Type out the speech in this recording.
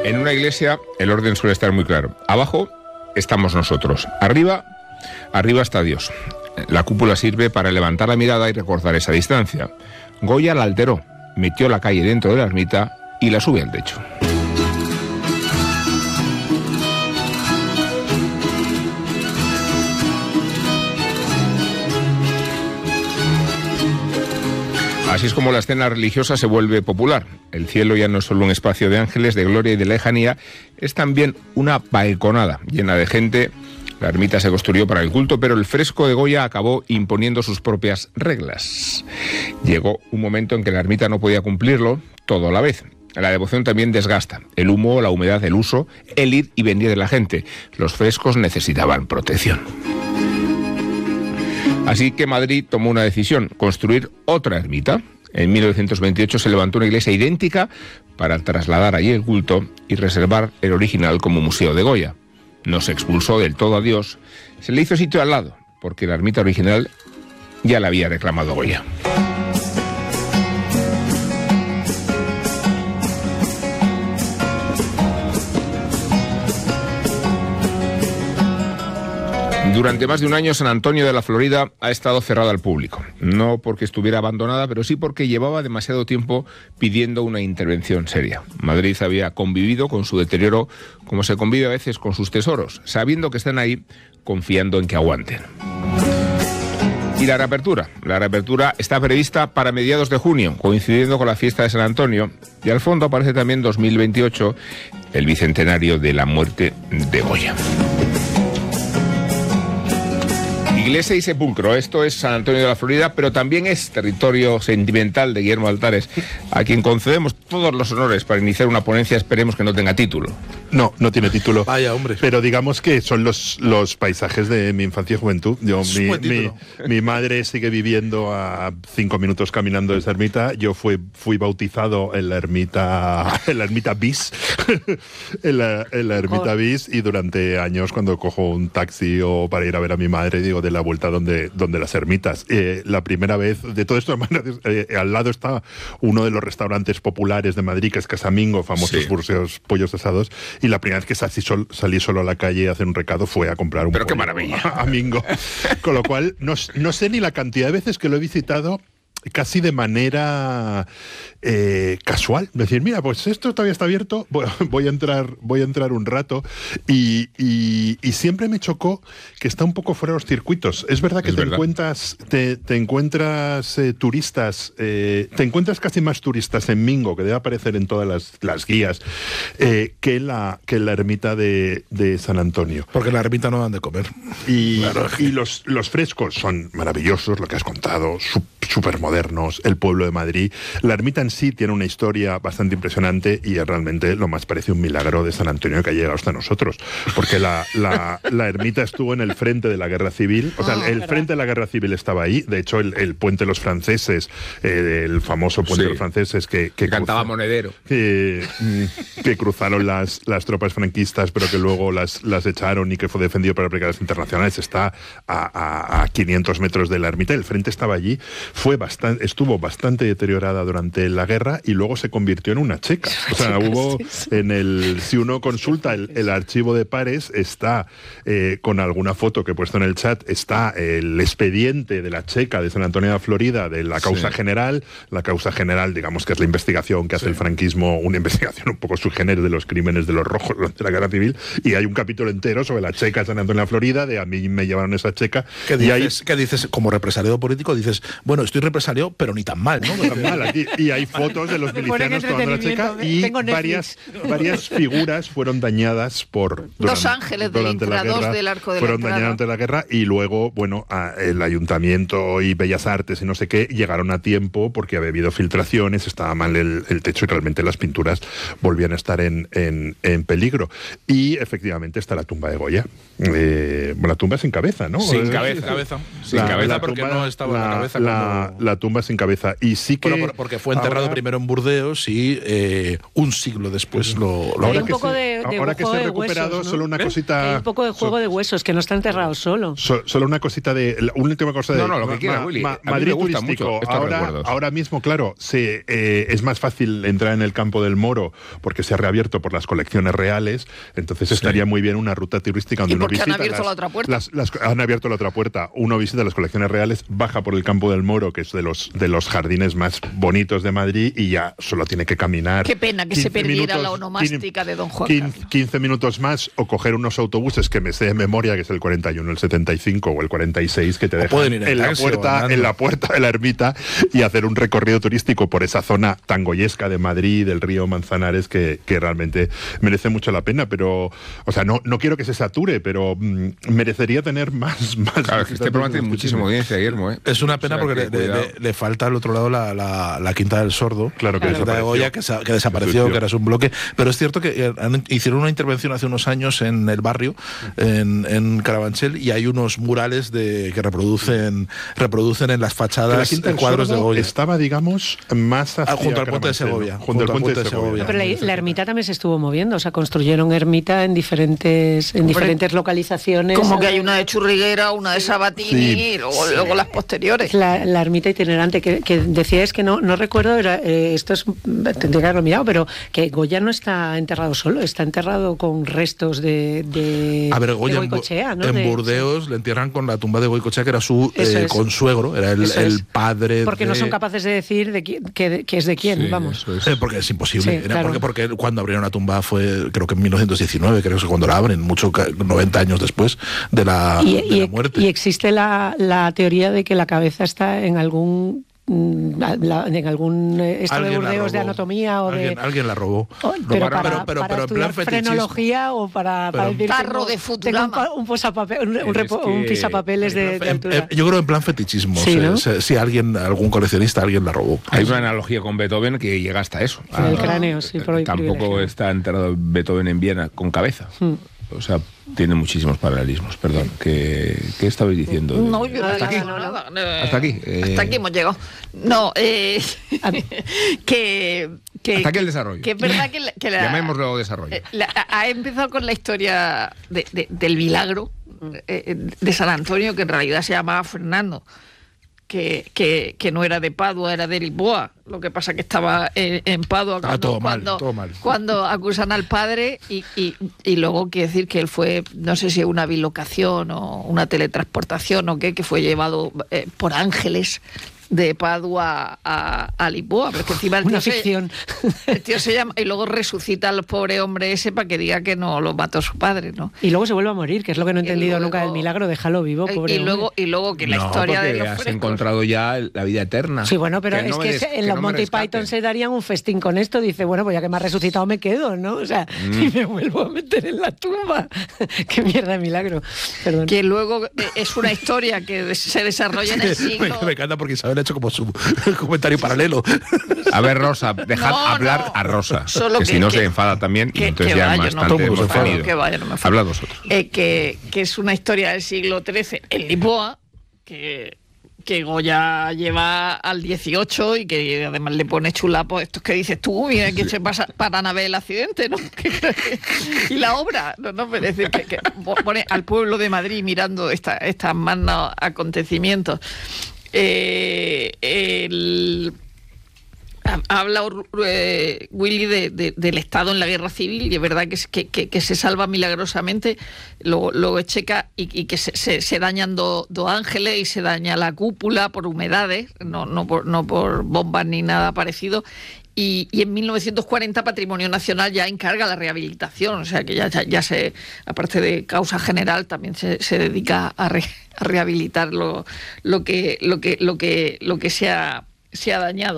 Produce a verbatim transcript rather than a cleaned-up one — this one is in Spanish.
En una iglesia el orden suele estar muy claro. Abajo estamos nosotros. Arriba, arriba está Dios. La cúpula sirve para levantar la mirada y recordar esa distancia. Goya la alteró, metió la calle dentro de la ermita y la sube al techo. Así es como la escena religiosa se vuelve popular. El cielo ya no es solo un espacio de ángeles, de gloria y de lejanía, es también una balconada llena de gente. La ermita se construyó para el culto, pero el fresco de Goya acabó imponiendo sus propias reglas. Llegó un momento en que la ermita no podía cumplirlo todo a la vez. La devoción también desgasta. El humo, la humedad, el uso, el ir y venir de la gente. Los frescos necesitaban protección. Así que Madrid tomó una decisión, construir otra ermita. En mil novecientos veintiocho se levantó una iglesia idéntica para trasladar allí el culto y reservar el original como museo de Goya. No se expulsó del todo a Dios, se le hizo sitio al lado, porque la ermita original ya la había reclamado Goya. Durante más de un año, San Antonio de la Florida ha estado cerrada al público. No porque estuviera abandonada, pero sí porque llevaba demasiado tiempo pidiendo una intervención seria. Madrid había convivido con su deterioro como se convive a veces con sus tesoros, sabiendo que están ahí, confiando en que aguanten. Y la reapertura. La reapertura está prevista para mediados de junio, coincidiendo con la fiesta de San Antonio. Y al fondo aparece también dos mil veintiocho, el bicentenario de la muerte de Goya. Iglesia y sepulcro, esto es San Antonio de la Florida, pero también es territorio sentimental de Guillermo Altares, a quien concedemos todos los honores para iniciar una ponencia, esperemos que no tenga título. No, no tiene título. Vaya, hombre. Pero digamos que son los, los paisajes de mi infancia y juventud. Yo, mi, mi, mi madre sigue viviendo a cinco minutos caminando de esa ermita. Yo fui, fui bautizado en la ermita, en la ermita bis, en, la, en la ermita bis, y durante años cuando cojo un taxi o para ir a ver a mi madre, digo, de la vuelta donde, donde las ermitas. Eh, la primera vez, de todo esto, eh, al lado está uno de los restaurantes populares de Madrid, que es Casamingo, famosos sí. por esos pollos asados. Y la primera vez que salí, sol, salí solo a la calle a hacer un recado fue a comprar un Pero pollo qué maravilla. a Mingo. Con lo cual, no, no sé ni la cantidad de veces que lo he visitado casi de manera eh, casual. Decir, mira, pues esto todavía está abierto, voy, voy a entrar voy a entrar un rato. Y, y, y siempre me chocó que está un poco fuera de los circuitos. Es verdad que es te, verdad. Encuentras, te, te encuentras eh, turistas, eh, te encuentras casi más turistas en Mingo, que debe aparecer en todas las, las guías, eh, que, la, que la ermita de, de San Antonio. Porque la ermita no dan de comer. Y, claro. y los, los frescos son maravillosos, lo que has contado, súper modernos, el pueblo de Madrid. La ermita en sí tiene una historia bastante impresionante y es realmente lo más parece un milagro de San Antonio que ha llegado hasta nosotros. Porque la, la, la ermita estuvo en el frente de la Guerra Civil, o sea, oh, el verdad. frente de la Guerra Civil estaba ahí. De hecho, el, el puente de los franceses, eh, el famoso puente sí. de los franceses que, que, que cantaba cruzó, Monedero. Que, que cruzaron las, las tropas franquistas, pero que luego las, las echaron y que fue defendido por las brigadas internacionales, está a, a, a quinientos metros de la ermita. El frente estaba allí, fue bastante, estuvo bastante deteriorada durante la guerra y luego se convirtió en una checa. O sea, hubo en el, si uno consulta el, el archivo de Pares, está eh, con alguna foto que he puesto en el chat, está el expediente de la checa de San Antonio de la Florida, de la causa sí. general. La causa general, digamos que es la investigación que hace sí. el franquismo, una investigación un poco subgénero de los crímenes de los rojos durante la guerra civil, y hay un capítulo entero sobre la checa de San Antonio de la Florida, de a mí me llevaron esa checa. ¿Qué y dices, ahí, ¿qué dices como represaliado político? Dices, bueno, estoy represaliado, pero ni tan mal, ¿no? Ni tan mal, aquí, y hay fotos de los milicianos tomando la checa y varias, varias figuras fueron dañadas por... Durante, Dos ángeles del Intrados del Arco de la Fueron dañadas durante la guerra y luego, bueno, a, el ayuntamiento y Bellas Artes y no sé qué llegaron a tiempo porque había habido filtraciones, estaba mal el, el techo y realmente las pinturas volvían a estar en, en, en peligro. Y efectivamente está la tumba de Goya. Eh, bueno, la tumba sin cabeza, ¿no? Sin cabeza. Sin cabeza, sin la, cabeza la porque tumba, no estaba la, la cabeza la, como la, la tumba sin cabeza. Y sí que... Bueno, porque fue enterrado ahora, primero en Burdeos y eh, un siglo después lo... lo hay un poco de, de ahora que se ha recuperado, huesos, ¿no? Solo una ¿Eh? cosita... Hay un poco de juego so, de huesos, que no está enterrado solo. So, solo una cosita de... Una última cosa de... No, no, lo que quiera, ma, Willy. Ma, Madrid turístico. Ahora, ahora mismo, claro, se, eh, es más fácil entrar en el Campo del Moro porque se ha reabierto por las colecciones reales, entonces sí. estaría muy bien una ruta turística donde ¿Y uno visita... han abierto las, la otra puerta? Las, las, han abierto la otra puerta. Uno visita las colecciones reales, baja por el Campo del Moro, que es de los, de los jardines más bonitos de Madrid, y ya solo tiene que caminar... Qué pena que se perdiera minutos, la onomástica de Don Juan quince, quince minutos más, o coger unos autobuses que me sé de memoria, que es el cuarenta y uno, el setenta y cinco o el cuarenta y seis, que te dejan en, en, la puerta, en la puerta de la ermita, y hacer un recorrido turístico por esa zona tan goyesca de Madrid, del río Manzanares, que, que realmente merece mucho la pena. Pero, o sea, no, no quiero que se sature, pero mmm, merecería tener más... más claro, que este programa tiene muchísima audiencia, Guillermo, ¿eh? Es una pena, o sea, porque le, le, le falta al otro lado la, la, la Quinta del Sordo, claro, que la Quinta de Goya, que, que desapareció, que era un bloque. Pero es cierto que han, hicieron una intervención hace unos años en el barrio, en, en Carabanchel, y hay unos murales de que reproducen reproducen en las fachadas cuadros de Goya. Estaba, digamos, más hacia junto al puente de Segovia. Junto al puente de Segovia. Pero la, la ermita también se estuvo moviendo, o sea, construyeron ermita en diferentes en diferentes localizaciones. Como que hay una de Churriguera, una de Sabatini, sí. y luego, sí. luego las posteriores. La, la ermita itinerante, que, que decíais que no, no recuerdo, era, eh, esto es, tendría que haberlo mirado, pero que Goya no está enterrado solo, está enterrado con restos de, de, a ver, Goya de Goicoechea, ¿no? En de, Burdeos sí. le entierran con la tumba de Goicoechea, que era su eh, es. consuegro, era el, el padre. Porque de... no son capaces de decir de qui, que, que es de quién, sí, vamos. Es. Eh, porque es imposible. Sí, era claro. porque, porque cuando abrieron la tumba fue, creo que en mil novecientos diecinueve, creo que cuando la abren, mucho noventa años después de la, y, de y, la muerte. Y existe la, la teoría de que la cabeza está en algún La, en algún esto de Burdeos de anatomía o alguien, de alguien la robó o, pero para, pero, pero, para pero estudiar frenología o para, pero, para decir tarro de Futurama un, un, posapapel, un, un, repo, que, un pisapapeles de, de altura. Yo creo en plan fetichismo. Sí, ¿no? Si, si alguien, algún coleccionista, alguien la robó. Hay una analogía con Beethoven que llega hasta eso. En el cráneo, sí, por tampoco está enterrado Beethoven en Viena con cabeza. Hmm. O sea, tiene muchísimos paralelismos. Perdón, ¿qué, qué estabais diciendo? No, yo ¿Hasta, aquí? No, no, no. ¿Hasta aquí? Eh... Hasta aquí hemos llegado. No, eh, que, que... Hasta aquí el desarrollo. Que es verdad que la... Que la llamémoslo desarrollo. Eh, la, ha empezado con la historia de, de, del milagro eh, de San Antonio, que en realidad se llamaba Fernando. Que, que, que no era de Padua, era de Lisboa. Lo que pasa que estaba en, en Padua cuando, ah, todo mal, cuando, todo mal. cuando acusan al padre y, y, y luego quiere decir que él fue, no sé si una bilocación o una teletransportación o qué, que fue llevado eh, por ángeles de Padua a, a Lisboa, porque encima el tío, una se, ficción. el tío se llama y luego resucita al pobre hombre ese para que diga que no lo mató su padre, ¿no? Y luego se vuelve a morir, que es lo que no he entendido luego, nunca del milagro, déjalo vivo, pobre y luego hombre. y luego que la no, historia de los has frescos. encontrado ya la vida eterna. Sí, bueno, pero que es no que des, en que los no Monty Python se darían un festín con esto, dice, bueno, pues ya que me has resucitado me quedo, ¿no? O sea, mm. y me vuelvo a meter en la tumba. Qué mierda de milagro. Perdón. Que luego es una historia que se desarrolla en el siglo... Me, me encanta porque Isabel ha hecho como su comentario paralelo. A ver, Rosa, dejad no, hablar no. a Rosa, Solo que, que si no que, se enfada también que, y entonces ya vaya, bastante no, hemos tenido. Que vaya, no me Hablad vosotros. Eh, que, que es una historia del siglo trece en Lisboa, que, que Goya lleva al dieciocho y que además le pone chulapos estos que dices tú, mira que sí. se pasa para nave el accidente, ¿no? Y la obra, no, no, es decir, que, que pone al pueblo de Madrid mirando estos esta magnos acontecimientos. Eh, el, ha hablado eh, Willy de, de, del Estado en la guerra civil y es verdad que, que, que, que se salva milagrosamente, luego, luego checa y, y que se, se, se dañan dos do ángeles y se daña la cúpula por humedades, no, no, por, no por bombas ni nada parecido. Y, y en mil novecientos cuarenta Patrimonio Nacional ya encarga la rehabilitación, o sea que ya, ya, ya se, aparte de causa general, también se, se dedica a, re, a rehabilitar lo, lo que lo que lo que lo que se ha, se ha dañado.